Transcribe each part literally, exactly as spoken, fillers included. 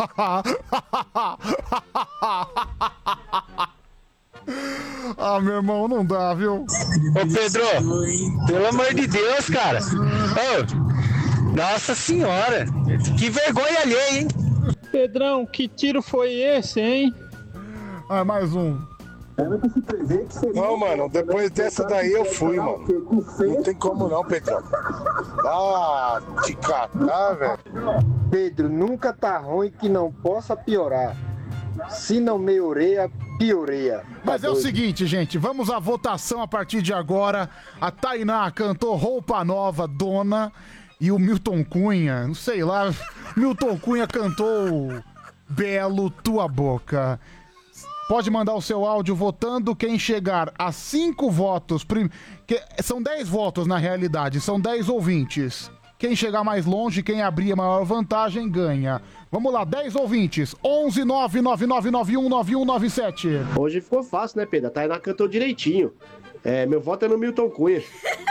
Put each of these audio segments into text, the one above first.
Ah, meu irmão, não dá, viu? Ô, Pedro, pelo amor de Deus, cara. Ô, nossa senhora, que vergonha alheia, hein? Pedrão, que tiro foi esse, hein? Ah, mais um. Não, mano, depois dessa daí eu fui, mano. Não tem como não, Pedrão. Ah, te catar, velho. Pedro, nunca tá ruim que não possa piorar. Se não melhoreia, pioreia. Mas é o seguinte, gente, vamos à votação a partir de agora. A Tainá cantou Roupa Nova, Dona, e o Milton Cunha, não sei lá, Milton Cunha cantou Belo, Tua Boca. Pode mandar o seu áudio votando. Quem chegar a cinco votos, prim... que... são dez votos na realidade, são dez ouvintes. Quem chegar mais longe, quem abrir a maior vantagem, ganha. Vamos lá, dez ouvintes. onze nove nove nove nove um nove um nove sete. Hoje ficou fácil, né, Pedro? A Tainá cantou direitinho. É, meu voto é no Milton Cunha.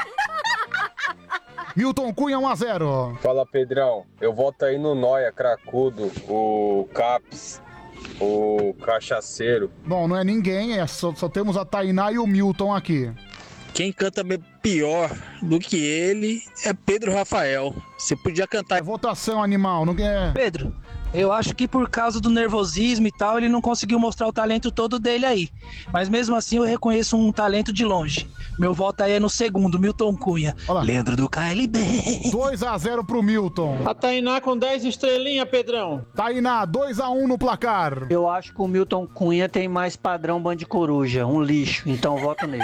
Milton Cunha um a zero. Fala, Pedrão. Eu voto aí no Noia, Cracudo, o Caps, o Cachaceiro. Bom, não é ninguém, é só, só temos a Tainá e o Milton aqui. Quem canta pior do que ele é Pedro Rafael. Você podia cantar. É votação, animal, não é? Pedro, eu acho que por causa do nervosismo e tal, ele não conseguiu mostrar o talento todo dele aí. Mas mesmo assim eu reconheço um talento de longe. Meu voto aí é no segundo, Milton Cunha. Leandro do K L B. dois a zero pro Milton. A Tainá com dez estrelinhas, Pedrão. Tainá, dois a um no placar. Eu acho que o Milton Cunha tem mais padrão Band Coruja, um lixo, então voto nele.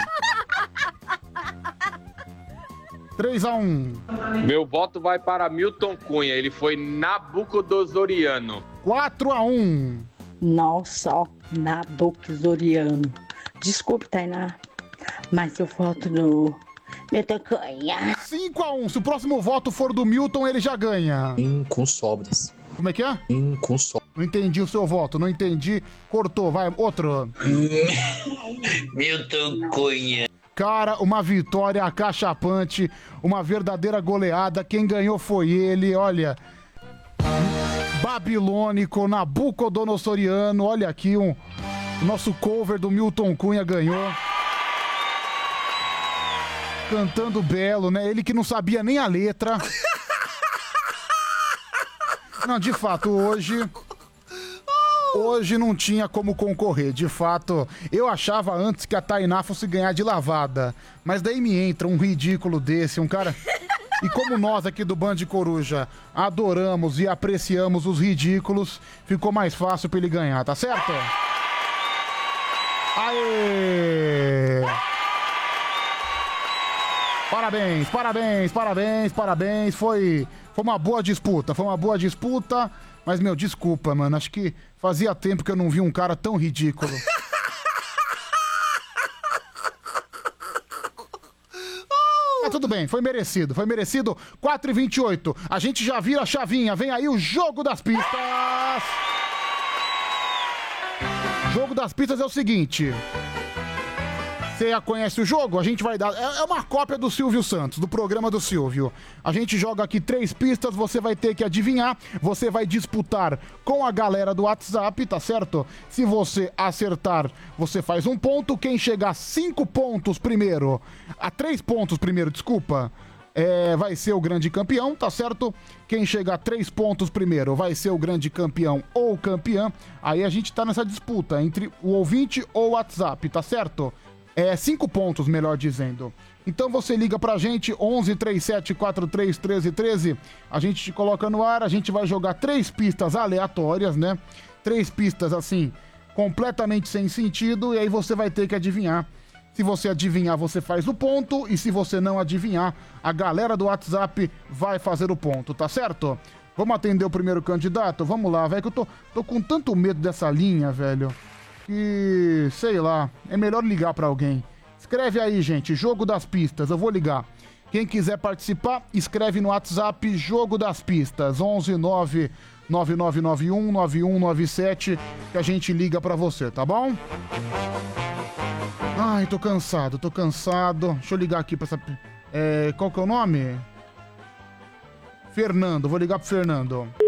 três a um. Meu voto vai para Milton Cunha, ele foi Nabucodozoriano. quatro a um. Nossa, ó, Nabucodozoriano. Desculpe, Tainá, mas eu voto no Milton Cunha. cinco a um. Se o próximo voto for do Milton, ele já ganha. Hum, com sobras. Como é que é? Hum, com sobras. Não entendi o seu voto, não entendi. Cortou, vai, outro. Milton Cunha. Cara, uma vitória acachapante, uma verdadeira goleada. Quem ganhou foi ele, olha. Babilônico, Nabucodonosoriano. Olha aqui, um, o nosso cover do Milton Cunha ganhou. Cantando Belo, né? Ele que não sabia nem a letra. Não, de fato, hoje... Hoje não tinha como concorrer, de fato. Eu achava antes que a Tainá fosse ganhar de lavada. Mas daí me entra um ridículo desse, um cara... E como nós aqui do Band Coruja adoramos e apreciamos os ridículos, ficou mais fácil pra ele ganhar, tá certo? Aê! Parabéns, parabéns, parabéns, parabéns. Foi, foi uma boa disputa, foi uma boa disputa. Mas, meu, desculpa, mano. Acho que fazia tempo que eu não vi um cara tão ridículo. Mas tudo bem, foi merecido, foi merecido. quatro e vinte e oito. A gente já vira a chavinha. Vem aí o Jogo das Pistas. Jogo das Pistas é o seguinte... Você já conhece o jogo? A gente vai dar... É uma cópia do Silvio Santos, do programa do Silvio. A gente joga aqui três pistas, você vai ter que adivinhar. Você vai disputar com a galera do WhatsApp, tá certo? Se você acertar, você faz um ponto. Quem chegar a cinco pontos primeiro... A três pontos primeiro, desculpa... É, vai ser o grande campeão, tá certo? Quem chegar a três pontos primeiro vai ser o grande campeão ou campeã. Aí a gente tá nessa disputa entre o ouvinte ou o WhatsApp, tá certo? É, cinco pontos, melhor dizendo. Então você liga pra gente, onze, trinta e sete, quarenta e três, treze, treze. A gente te coloca no ar, a gente vai jogar três pistas aleatórias, né? Três pistas, assim, completamente sem sentido. E aí você vai ter que adivinhar. Se você adivinhar, você faz o ponto. E se você não adivinhar, a galera do WhatsApp vai fazer o ponto, tá certo? Vamos atender o primeiro candidato? Vamos lá, velho, que eu tô, tô com tanto medo dessa linha, velho. Que, sei lá, é melhor ligar pra alguém. Escreve aí, gente, Jogo das Pistas, eu vou ligar. Quem quiser participar, escreve no WhatsApp Jogo das Pistas, onze nove nove nove nove um nove um nove sete, que a gente liga pra você, tá bom? Ai, tô cansado, tô cansado. Deixa eu ligar aqui pra essa... É, qual que é o nome? Fernando, vou ligar pro Fernando.